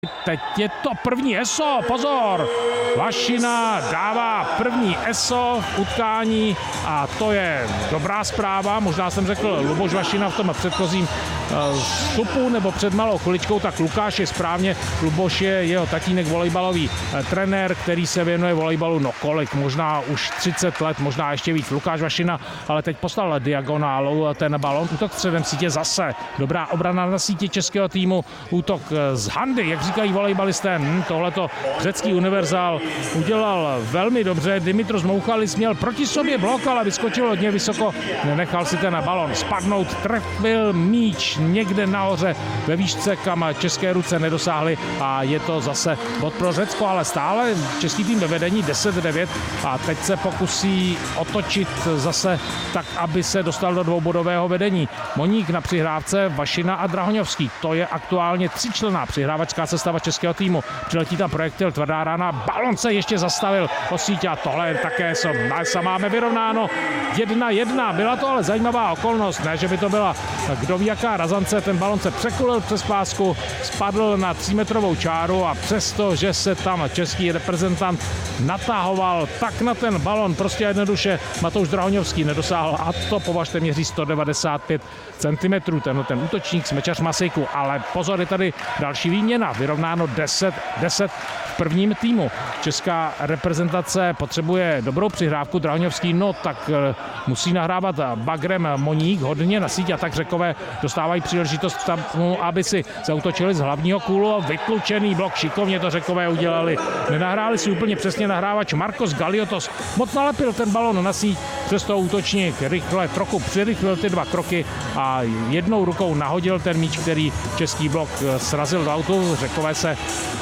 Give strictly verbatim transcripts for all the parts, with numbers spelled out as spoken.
Teď je to první eso, pozor! Vašina dává první eso v utkání a to je dobrá zpráva. Možná jsem řekl Luboš Vašina v tom předchozím vstupu nebo před malou chviličkou, tak Lukáš je správně. Luboš je jeho tatínek, volejbalový trenér, který se věnuje volejbalu, no kolik, možná už třicet let, možná ještě víc. Lukáš Vašina, ale teď poslal diagonálu ten balon, útok středem sítě zase. Dobrá obrana na síti českého týmu, útok z handy, jak říkají volejbalisté. Hm, tohleto řecký univerzál udělal velmi dobře. Dimitros Mouchalis měl proti sobě blok, ale vyskočil hodně vysoko, nenechal si ten balon spadnout, trefil míč někde nahoře ve výšce, kam české ruce nedosáhly a je to zase bod pro Řecko, ale stále český tým ve vedení deset devět a teď se pokusí otočit zase tak, aby se dostal do dvoubodového vedení. Moník na přihrávce, Vašina a Drahoňovský. To je aktuálně tříčlenná přihrávačská sestava českého týmu. Přiletí tam projektil, tvrdá rána, balon se ještě zastavil o síť a tohle je také se máme vyrovnáno jedna jedna. Byla to ale zajímavá okolnost, ne, že by to byla kdo ví jaká razance, ten balon se překulil přes pásku, spadl na třímetrovou čáru a přesto, že se tam český reprezentant natahoval, tak na ten balon prostě jednoduše Matouš Drahoňovský nedosáhl a to považte měří sto devadesát pět centimetrů, ten, ten útočník smečař Masejku, ale pozor, je tady další výměna, vyrovnáno deset deset v prvním týmu. Česká reprezentace potřebuje dobrou přihrávku, Drahoňovský, no tak musí nahrávat bagrem Moník, hodně na síť a tak Řekové dostávají příležitost k tomu, aby si zautočili z hlavního kůlu a vytlučený blok, šikovně to Řekové udělali. Nenahráli si úplně přesně nahrávač Markos Galiotos, moc nalepil ten balon na síť, přesto útočník rychle trochu přirychlil ty dva kroky a jednou rukou nahodil ten míč, který český blok srazil do autu. Řekové se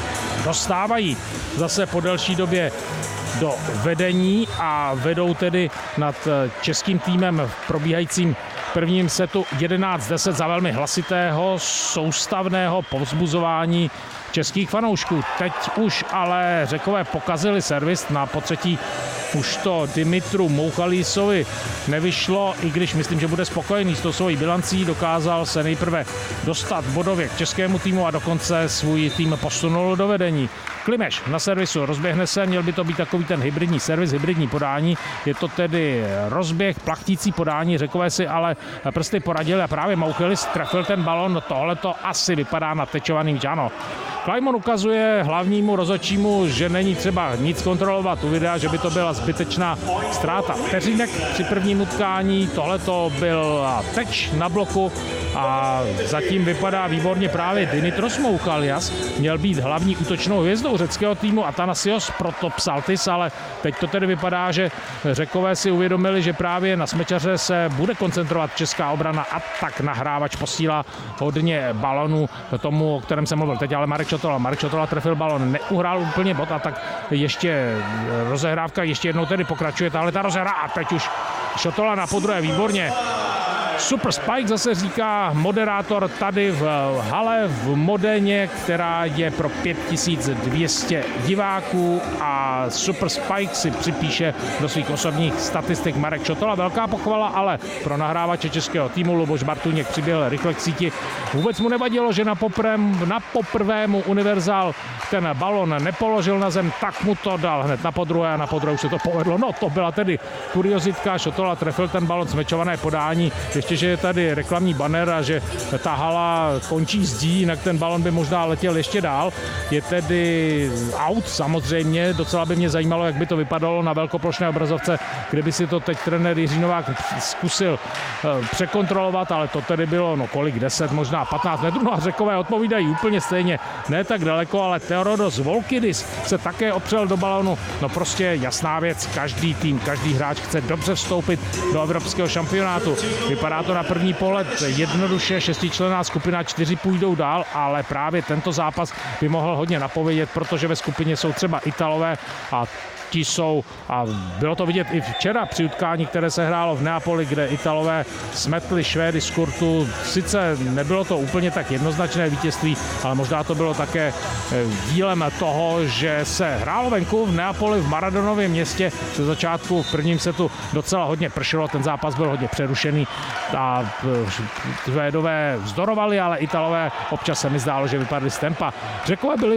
dostávají zase po delší době do vedení a vedou tedy nad českým týmem v probíhajícím prvním setu jedenáct deset za velmi hlasitého, soustavného povzbuzování českých fanoušků. Teď už ale Řekové pokazili servis, na potřetí už to Dimitru Mouchalisovi nevyšlo, i když myslím, že bude spokojený s tou svojí bilancí, dokázal se nejprve dostat bodově k českému týmu a dokonce svůj tým posunul do vedení. Klimeš na servisu, rozběhne se, měl by to být takový ten hybridní servis, hybridní podání, je to tedy rozběh, plachtící podání, Řekové si ale prsty poradili a právě Mouchalis trefil ten balon, tohle to asi vypadá na tečovaný míč, ano. Klajmon ukazuje hlavnímu rozhodčímu, že není třeba nic kontrolovat u videa, že by to byla zbytečná ztráta vteřinek při prvním utkání. Tohle to byl teč na bloku a zatím vypadá výborně právě Dimitros Mouchalias. Měl být hlavní útočnou hvězdou řeckého týmu Athanasios Protopsaltis, ale teď to tedy vypadá, že Řekové si uvědomili, že právě na smečaře se bude koncentrovat česká obrana a tak nahrávač posílá hodně balonů tomu, o kterém jsem mluvil teď, ale Marek Šotola. Marek Šotola trefil balon, neuhrál úplně bod a tak ještě rozehrávka ještě jednou tedy pokračuje, tahle ta rozehrá a teď už Šotola na podruhé, výborně. Super Spike zase říká moderátor tady v hale v Modeně, která je pro pět tisíc dvě stě diváků a Super Spike si připíše do svých osobních statistik Marek Šotola. Velká pochvala, ale pro nahrávače českého týmu Luboš Bartuněk přiběhl rychle k síti. Vůbec mu nevadilo, že na, poprém, na poprvému univerzál ten balon nepoložil na zem, tak mu to dal hned na podruhé a na podruhé už se to povedlo. No to byla tedy kuriozitka, Šotola trefil ten balon, smečované podání, ještě že je tady reklamní banner a že ta hala končí zdí, jinak ten balon by možná letěl ještě dál. Je tedy out samozřejmě, docela by mě zajímalo, jak by to vypadalo na velkoplošné obrazovce, kde by si to teď trenér Jiří Novák zkusil překontrolovat, ale to tedy bylo, no kolik, deset, možná patnáct metrů, no a Řekové odpovídají úplně stejně, ne tak daleko, ale Theodoros Volkidis se také opřel do balonu, no prostě jasná věc, každý tým, každý hráč chce dobře vstoupit do evropského šampionátu. Vypadá to na první pohled jednoduše, šestičlenná skupina, čtyři půjdou dál, ale právě tento zápas by mohl hodně napovědět, protože ve skupině jsou třeba Italové a ti jsou, a bylo to vidět i včera při utkání, které se hrálo v Neapoli, kde Italové smetli Švédy z kurtu. Sice nebylo to úplně tak jednoznačné vítězství, ale možná to bylo také dílem toho, že se hrálo venku v Neapoli v Maradonově městě. Ze začátku v prvním setu docela hodně pršelo, ten zápas byl hodně přerušený a Švédové vzdorovali, ale Italové občas se mi zdálo, že vypadli z tempa. Řekové byli